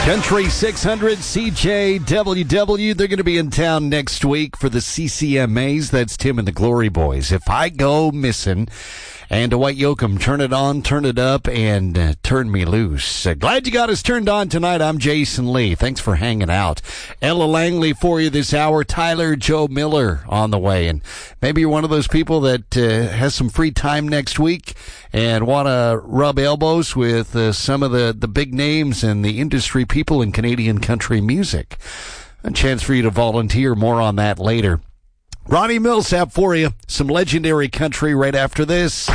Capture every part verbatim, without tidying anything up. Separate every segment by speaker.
Speaker 1: Country six hundred C J W W. They're going to be in town next week for the C C M As. That's Tim and the Glory Boys. If I Go Missing. And Dwight Yoakam, turn it on, turn it up, and uh, turn me loose. Uh, glad you got us turned on tonight. I'm Jason Lee. Thanks for hanging out. Ella Langley for you this hour. Tyler Joe Miller on the way. And maybe you're one of those people that uh, has some free time next week and want to rub elbows with uh, some of the, the big names and the industry people in Canadian country music. A chance for you to volunteer. More on that later. Ronnie Millsap for you. Some legendary country right after this.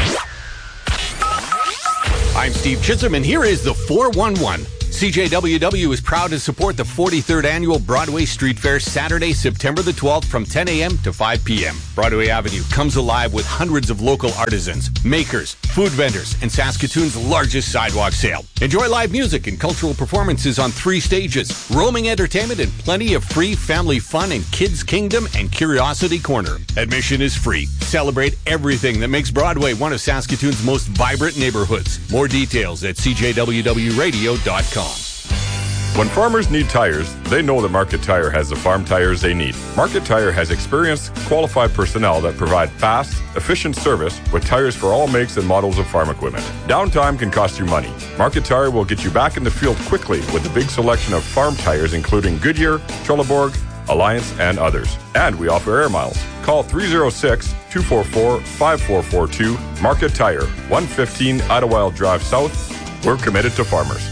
Speaker 2: I'm Steve Chisholm, and here is the four one one. C J W W is proud to support the forty-third Annual Broadway Street Fair Saturday, September the twelfth from ten a.m. to five p.m. Broadway Avenue comes alive with hundreds of local artisans, makers, food vendors, and Saskatoon's largest sidewalk sale. Enjoy live music and cultural performances on three stages, roaming entertainment, and plenty of free family fun in Kids Kingdom and Curiosity Corner. Admission is free. Celebrate everything that makes Broadway one of Saskatoon's most vibrant neighborhoods. More details at c j w w radio dot com.
Speaker 3: When farmers need tires, they know that Market Tire has the farm tires they need. Market Tire has experienced, qualified personnel that provide fast, efficient service with tires for all makes and models of farm equipment. Downtime can cost you money. Market Tire will get you back in the field quickly with a big selection of farm tires including Goodyear, Trelleborg, Alliance, and others. And we offer air miles. Call three oh six, two four four, five four four two. Market Tire, one fifteen Idlewild Drive South. We're committed to farmers.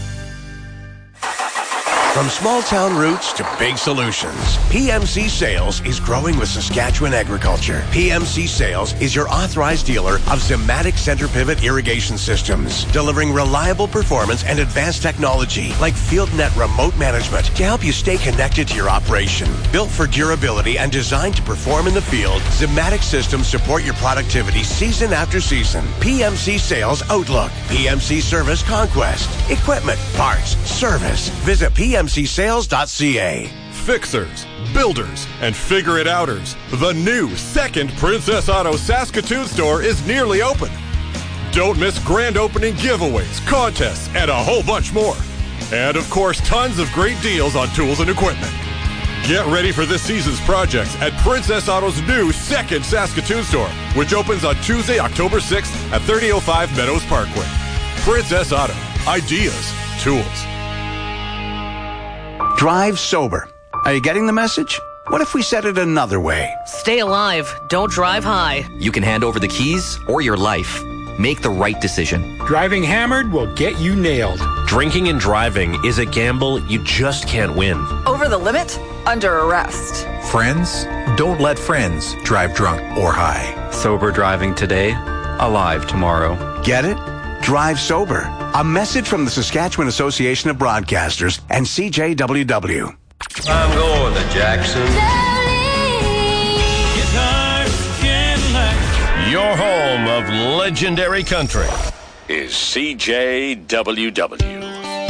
Speaker 4: From small town roots to big solutions, P M C Sales is growing with Saskatchewan agriculture. P M C Sales is your authorized dealer of Zematic center pivot irrigation systems, delivering reliable performance and advanced technology like FieldNet remote management to help you stay connected to your operation. Built for durability and designed to perform in the field, Zematic systems support your productivity season after season. P M C Sales Outlook, P M C Service Conquest, equipment, parts, service. Visit P M C sales dot c a.
Speaker 5: Fixers, builders, and figure-it-outers. The new second Princess Auto Saskatoon store is nearly open. Don't miss grand opening giveaways, contests, and a whole bunch more. And, of course, tons of great deals on tools and equipment. Get ready for this season's projects at Princess Auto's new second Saskatoon store, which opens on Tuesday, October sixth at thirty oh five Meadows Parkway. Princess Auto. Ideas. Tools.
Speaker 4: Drive sober. Are you getting the message? What if we said it another way?
Speaker 6: Stay alive. Don't drive high.
Speaker 7: You can hand over the keys or your life. Make the right decision.
Speaker 8: Driving hammered will get you nailed.
Speaker 9: Drinking and driving is a gamble you just can't win.
Speaker 10: Over the limit? Under arrest.
Speaker 11: Friends? Don't let friends drive drunk or high.
Speaker 12: Sober driving today, alive tomorrow.
Speaker 4: Get it? Drive sober. A message from the Saskatchewan Association of Broadcasters and C J W W.
Speaker 13: I'm going to Jackson.
Speaker 14: Your home of legendary country is C J W W.